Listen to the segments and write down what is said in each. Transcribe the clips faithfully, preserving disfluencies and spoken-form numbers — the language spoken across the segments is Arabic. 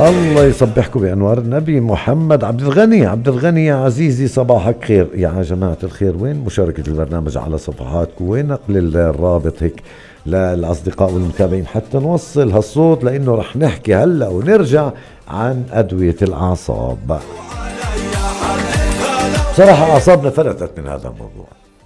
الله يصبحكم بأنوار النبي محمد عبد الغني. عبد الغني يا عزيزي صباحك خير يا جماعة الخير. وين مشاركة البرنامج على صفحاتكم؟ وين نقل الرابط هيك للأصدقاء والمتابعين حتى نوصل هالصوت، لأنه رح نحكي هلأ ونرجع عن أدوية الأعصاب. بصراحة أعصابنا فلتت من هذا الموضوع.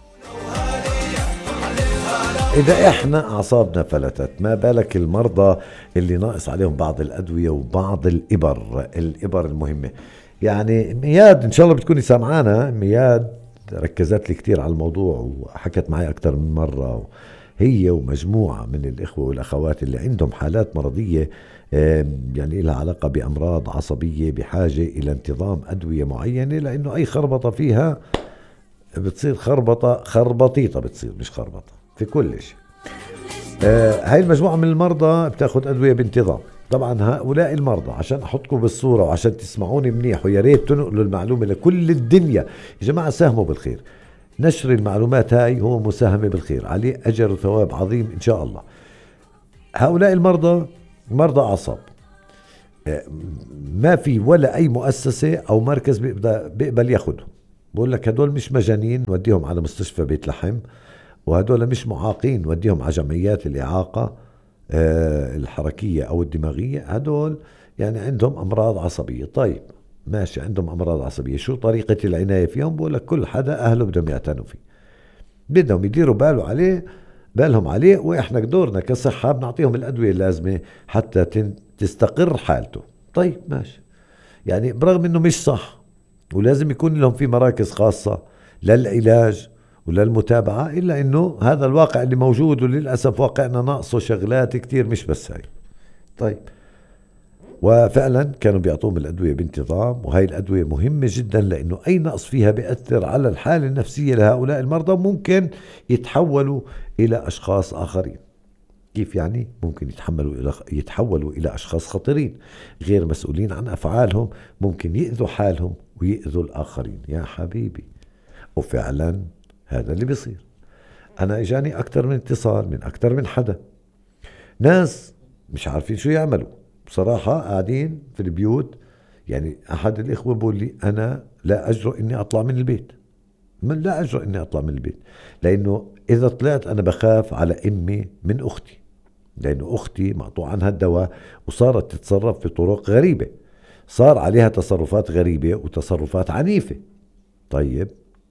إذا إحنا أعصابنا فلتت، ما بالك المرضى اللي ناقص عليهم بعض الأدوية وبعض الإبر الإبر المهمة. يعني مياد إن شاء الله بتكوني سامعانا. مياد ركزت لي كتير على الموضوع وحكت معي أكتر من مرة، هي ومجموعة من الإخوة والأخوات اللي عندهم حالات مرضية يعني لها علاقة بأمراض عصبية بحاجة إلى انتظام أدوية معينة، لأنه أي خربطة فيها بتصير خربطة خربطيطة، بتصير مش خربطة في كل شيء. آه هاي المجموعة من المرضى بتاخد أدوية بانتظام. طبعا هؤلاء المرضى، عشان أحطكم بالصورة وعشان تسمعوني منيح ويا ريت تنقلوا المعلومة لكل الدنيا يا جماعة، ساهموا بالخير. نشر المعلومات هاي هو مساهمة بالخير، عليه أجر وثواب عظيم إن شاء الله. هؤلاء المرضى مرضى أعصاب، آه ما في ولا أي مؤسسة أو مركز بيقبل ياخدهم. بقول لك هدول مش مجانين نوديهم على مستشفى بيت لحم، وهدول مش معاقين نوديهم على جمعيات الإعاقة آه الحركية أو الدماغية. هدول يعني عندهم أمراض عصبية. طيب ماشي، عندهم أمراض عصبية، شو طريقة العناية فيهم؟ بقول لك كل حدا أهله بدهم يعتنوا فيه، بدهم يديروا باله عليه بالهم عليه، وإحنا دورنا كصحة بنعطيهم الأدوية اللازمة حتى تستقر حالته. طيب ماشي، يعني برغم إنه مش صح ولازم يكون لهم في مراكز خاصة للعلاج وللمتابعة، إلا إنه هذا الواقع اللي موجود، وللأسف واقعنا ناقصه شغلات كتير مش بس هاي. طيب وفعلا كانوا بيعطوهم الأدوية بانتظام، وهي الأدوية مهمة جدا لأنه أي نقص فيها بيأثر على الحالة النفسية لهؤلاء المرضى، ممكن يتحولوا إلى أشخاص آخرين. كيف يعني؟ ممكن يتحملوا إلى يتحولوا إلى أشخاص خطيرين غير مسؤولين عن أفعالهم، ممكن يأذوا حالهم ويأذوا الآخرين. يا حبيبي، وفعلا هذا اللي بيصير. أنا إجاني أكتر من اتصال من أكتر من حدا، ناس مش عارفين شو يعملوا بصراحة، قاعدين في البيوت. يعني أحد الإخوة بقول لي أنا لا أجرؤ إني أطلع من البيت، من لا أجرؤ إني أطلع من البيت، لأنه إذا طلعت أنا بخاف على أمي من أختي، لأنه أختي مقطوع عنها الدواء وصارت تتصرف بطرق غريبة، صار عليها تصرفات غريبة وتصرفات عنيفة. طيب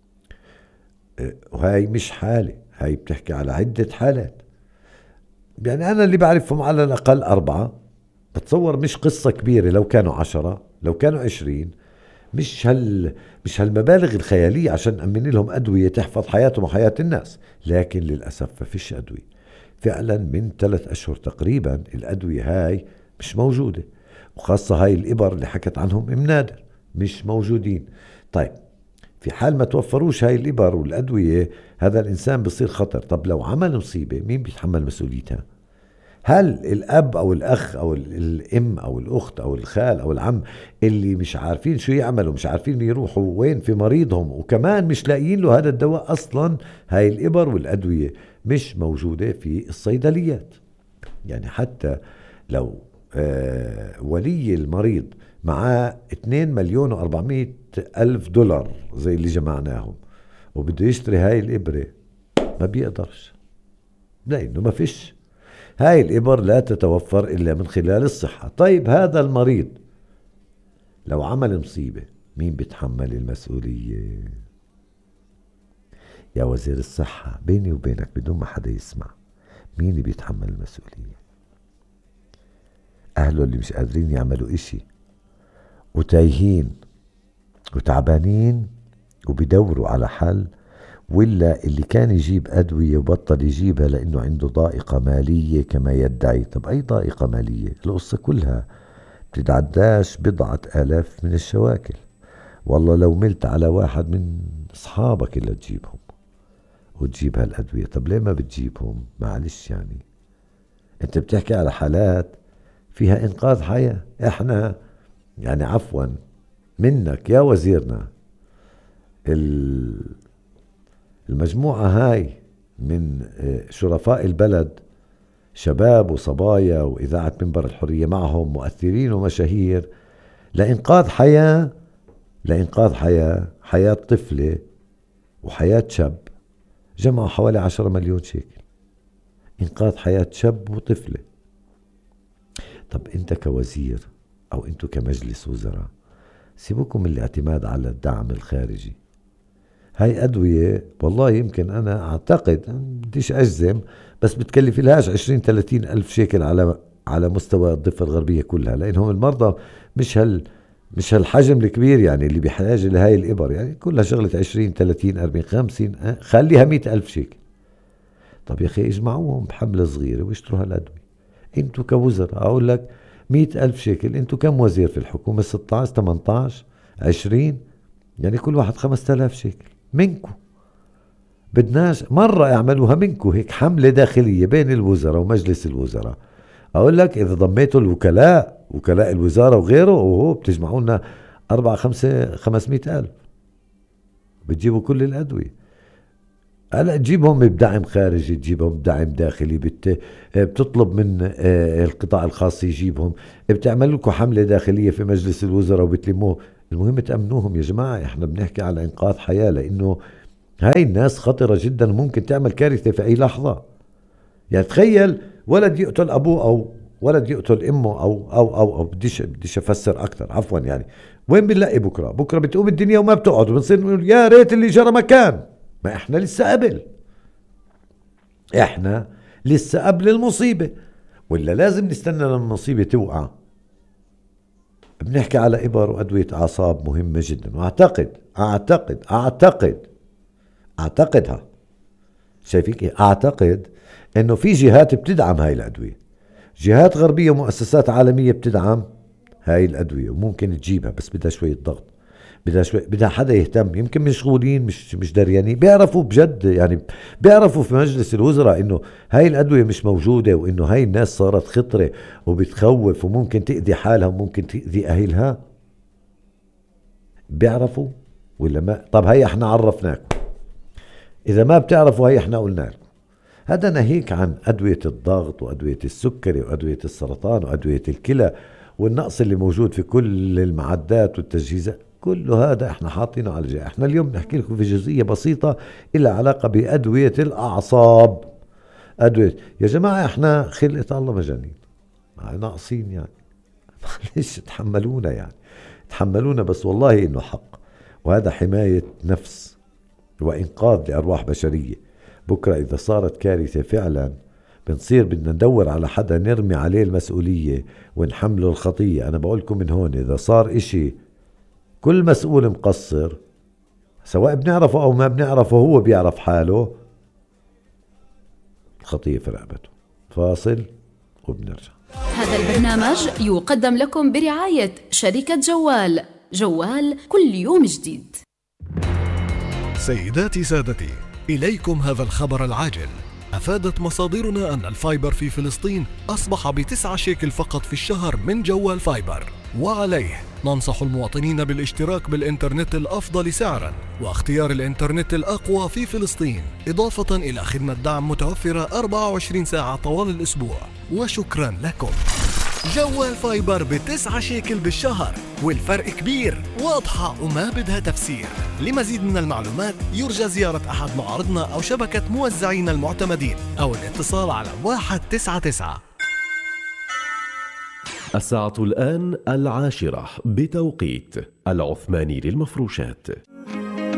وهي مش حالة، هاي بتحكي على عدة حالات. يعني أنا اللي بعرفهم على الأقل أربعة، بتصور مش قصة كبيرة. لو كانوا عشرة، لو كانوا عشرين، مش هال مش هالمبالغ الخيالية عشان أمن لهم أدوية تحفظ حياتهم وحياة الناس. لكن للأسف ما فيش أدوية. فعلا من ثلاث أشهر تقريبا الأدوية هاي مش موجودة، وخاصة هاي الإبر اللي حكت عنهم ام نادر مش موجودين. طيب في حال ما توفروش هاي الإبر والأدوية، هذا الإنسان بصير خطر. طب لو عمل مصيبة مين بيتحمل مسؤوليتها؟ هل الأب أو الأخ أو الأم أو الأخت أو الخال أو العم اللي مش عارفين شو يعملوا، مش عارفين يروحوا وين في مريضهم، وكمان مش لاقيين له هذا الدواء أصلا؟ هاي الإبر والأدوية مش موجودة في الصيدليات. يعني حتى لو آه ولي المريض معاه اثنين مليون وأربعمائة ألف دولار زي اللي جمعناهم وبده يشتري هاي الإبرة، ما بيقدرش، لأنه ما فيش. هاي الإبر لا تتوفر إلا من خلال الصحة. طيب هذا المريض لو عمل مصيبة مين بيتحمل المسؤولية؟ يا وزير الصحة، بيني وبينك بدون ما حدا يسمع، مين اللي بيتحمل المسؤولية؟ أهله اللي مش قادرين يعملوا إشي وتايهين وتعبانين وبيدوروا على حل، ولا اللي كان يجيب أدوية وبطل يجيبها لأنه عنده ضائقة مالية كما يدعي؟ طب أي ضائقة مالية؟ القصة كلها بتتعداش بضعة آلاف من الشواكل. والله لو ملت على واحد من أصحابك اللي تجيبهم وتجيب هالأدوية، طب ليه ما بتجيبهم؟ معلش، يعني أنت بتحكي على حالات فيها إنقاذ حياة. إحنا يعني عفوا منك يا وزيرنا، المجموعة هاي من شرفاء البلد شباب وصبايا وإذاعة منبر الحرية معهم مؤثرين ومشاهير لإنقاذ حياة لإنقاذ حياة حياة طفلة وحياة شاب، جمعوا حوالي عشرة مليون شيكل إنقاذ حياة شاب وطفلة. طب أنت كوزير أو أنتوا كمجلس وزراء سيبوكم من الاعتماد على الدعم الخارجي. هاي أدوية والله يمكن أنا أعتقد بديش أجزم بس بتكلف لهاش عشرين ثلاثين ألف شيكل على على مستوى الضفة الغربية كلها، لأنهم المرضى مش هال مش هالحجم الكبير يعني اللي بحاجة لهاي الإبر، يعني كلها شغلة عشرين ثلاثين أربعين خمسين أه؟ خليها مئة ألف شيكل. طب يا أخي اجمعوهم بحملة صغيرة واشتروا هالأدوية. انتوا كوزراء أقول لك مئة ألف شيكل، انتوا كم وزير في الحكومة؟ ستة عشر ثمانية عشر عشرين، يعني كل واحد خمسة آلاف شيكل منكم. بدناش مرة اعملوها منكم هيك حملة داخلية بين الوزراء ومجلس الوزراء. أقول لك إذا ضميتوا الوكلاء وكلاء الوزارة وغيره وهو بتجمعوا لنا أربعة خمسة خمسمائة ألف بتجيبوا كل الأدوية. هلا تجيبهم بدعم خارجي، تجيبهم بدعم داخلي، بت... بتطلب من القطاع الخاص يجيبهم، بتعمل لكم حملة داخلية في مجلس الوزراء وبتلموه. المهم تأمنوهم يا جماعة، احنا بنحكي على إنقاذ حياة، لأنه هاي الناس خطرة جدا وممكن تعمل كارثة في أي لحظة. يعني تخيل ولد يقتل أبوه أو ولد يقتل أمه أو أو أو, أو بديش بديش أفسر أكثر عفوا. يعني وين بنلاقي بكرة؟ بكرة بتقوم الدنيا وما بتقعد وبنصير نقول يا ريت اللي جرى مكان. ما احنا لسه قبل احنا لسه قبل المصيبة، ولا لازم نستنى لما المصيبة توقع؟ بنحكي على إبر وأدوية أعصاب مهمة جدا، وأعتقد أعتقد أعتقد أعتقدها شايفيك إيه؟ أعتقد إنه في جهات بتدعم هاي الأدوية، جهات غربية ومؤسسات عالمية بتدعم هاي الأدوية وممكن تجيبها، بس بدها شوية ضغط، بدها شوي بدها حدا يهتم. يمكن مشغولين مش مش دريانين، بيعرفوا بجد يعني بيعرفوا في مجلس الوزراء انه هاي الادويه مش موجوده، وانه هاي الناس صارت خطره وبتخوف وممكن تاذي حالها وممكن تاذي اهلها. بيعرفوا ولا ما؟ طب هي احنا عرفناكم، اذا ما بتعرفوا هي احنا قلنا لكم. هذا ناهيك عن ادويه الضغط وادويه السكري وادويه السرطان وادويه الكلى والنقص اللي موجود في كل المعدات والتجهيزات، كل هذا احنا حاطينه على جهة. احنا اليوم نحكي لكم في جزئية بسيطة إلى علاقة بأدوية الأعصاب. أدوية يا جماعة احنا خلقة الله مجانين ناقصين يعني معلش تحملونا يعني تحملونا، بس والله إنه حق، وهذا حماية نفس وإنقاذ لأرواح بشرية. بكرة إذا صارت كارثة فعلا بنصير بدنا ندور على حدا نرمي عليه المسؤولية ونحمله الخطية. أنا بقولكم من هون إذا صار إشي كل مسؤول مقصر، سواء بنعرفه أو ما بنعرفه، هو بيعرف حاله، الخطية في رقبته. فاصل وبنرجع. هذا البرنامج يقدم لكم برعاية شركة جوال. جوال كل يوم جديد. سيداتي سادتي، إليكم هذا الخبر العاجل. أفادت مصادرنا أن الفايبر في فلسطين أصبح بتسعة شيكل فقط في الشهر من جوال فايبر، وعليه ننصح المواطنين بالاشتراك بالإنترنت الأفضل سعراً واختيار الإنترنت الأقوى في فلسطين، إضافة إلى خدمة دعم متوفرة أربعة وعشرين ساعة طوال الأسبوع. وشكراً لكم. جوال فايبر بتسعة شيكل بالشهر، والفرق كبير، واضحة وما بدها تفسير. لمزيد من المعلومات يرجى زيارة أحد معارضنا أو شبكة موزعين المعتمدين أو الاتصال على واحد تسعة تسعة. الساعة الآن العاشرة بتوقيت العثماني للمفروشات.